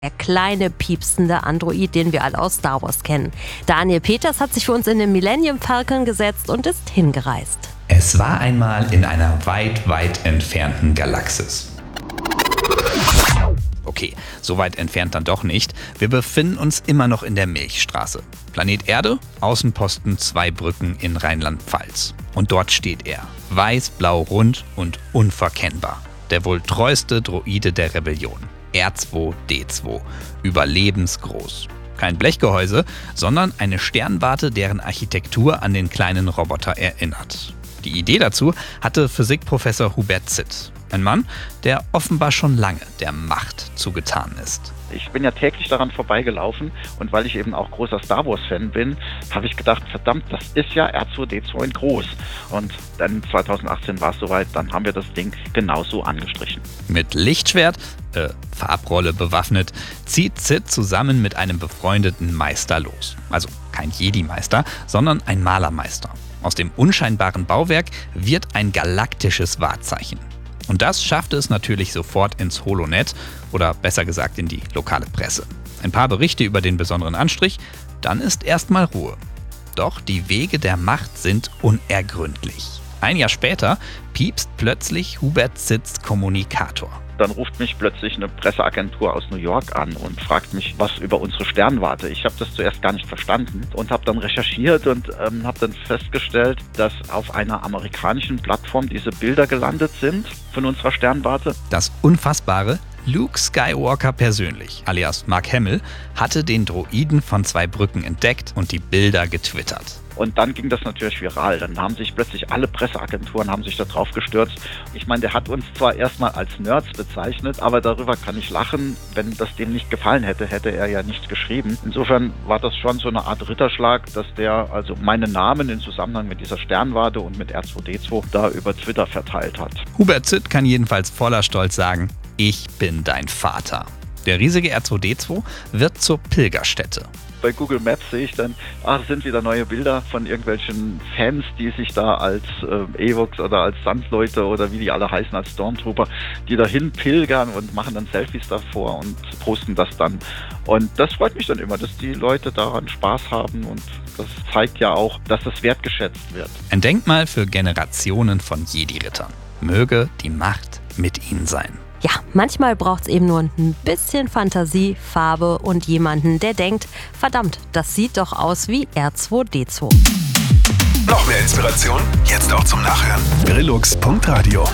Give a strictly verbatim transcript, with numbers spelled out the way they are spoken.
Der kleine, piepsende Android, den wir alle aus Star Wars kennen. Daniel Peters hat sich für uns in den Millennium Falcon gesetzt und ist hingereist. Es war einmal in einer weit, weit entfernten Galaxis. Okay, so weit entfernt dann doch nicht. Wir befinden uns immer noch in der Milchstraße. Planet Erde, Außenposten Zweibrücken in Rheinland-Pfalz. Und dort steht er, weiß-blau rund und unverkennbar. Der wohl treueste Droide der Rebellion. R zwei D zwei, überlebensgroß. Kein Blechgehäuse, sondern eine Sternwarte, deren Architektur an den kleinen Roboter erinnert. Die Idee dazu hatte Physikprofessor Hubert Zitt. Ein Mann, der offenbar schon lange der Macht zugetan ist. Ich bin ja täglich daran vorbeigelaufen und weil ich eben auch großer Star Wars-Fan bin, habe ich gedacht, verdammt, das ist ja R zwei D zwei in groß. Und dann zweitausendachtzehn war es soweit, dann haben wir das Ding genauso angestrichen. Mit Lichtschwert, äh, Farbrolle bewaffnet, zieht Zitt zusammen mit einem befreundeten Meister los. Also kein Jedi-Meister, sondern ein Malermeister. Aus dem unscheinbaren Bauwerk wird ein galaktisches Wahrzeichen. Und das schaffte es natürlich sofort ins Holonet oder besser gesagt in die lokale Presse. Ein paar Berichte über den besonderen Anstrich, dann ist erstmal Ruhe. Doch die Wege der Macht sind unergründlich. Ein Jahr später piepst plötzlich Hubert Zitts Kommunikator. Dann ruft mich plötzlich eine Presseagentur aus New York an und fragt mich was über unsere Sternwarte. Ich habe das zuerst gar nicht verstanden und habe dann recherchiert und ähm, habe dann festgestellt, dass auf einer amerikanischen Plattform diese Bilder gelandet sind von unserer Sternwarte. Das Unfassbare: Luke Skywalker persönlich, alias Mark Hamill, hatte den Droiden von Zweibrücken entdeckt und die Bilder getwittert. Und dann ging das natürlich viral. Dann haben sich plötzlich alle Presseagenturen haben sich da drauf gestürzt. Ich meine, der hat uns zwar erstmal als Nerds bezeichnet, aber darüber kann ich lachen. Wenn das dem nicht gefallen hätte, hätte er ja nichts geschrieben. Insofern war das schon so eine Art Ritterschlag, dass der also meinen Namen in Zusammenhang mit dieser Sternwarte und mit R zwei D zwei da über Twitter verteilt hat. Hubert Zitt kann jedenfalls voller Stolz sagen: Ich bin dein Vater. Der riesige R zwei D zwei wird zur Pilgerstätte. Bei Google Maps sehe ich dann, ach, es sind wieder neue Bilder von irgendwelchen Fans, die sich da als äh, Ewoks oder als Sandleute oder wie die alle heißen, als Stormtrooper, die dahin pilgern und machen dann Selfies davor und posten das dann. Und das freut mich dann immer, dass die Leute daran Spaß haben und das zeigt ja auch, dass das wertgeschätzt wird. Ein Denkmal für Generationen von Jedi-Rittern. Möge die Macht mit ihnen sein. Ja, manchmal braucht es eben nur ein bisschen Fantasie, Farbe und jemanden, der denkt, verdammt, das sieht doch aus wie R zwei D zwei. Noch mehr Inspiration? Jetzt auch zum Nachhören. Grillux Punkt Radio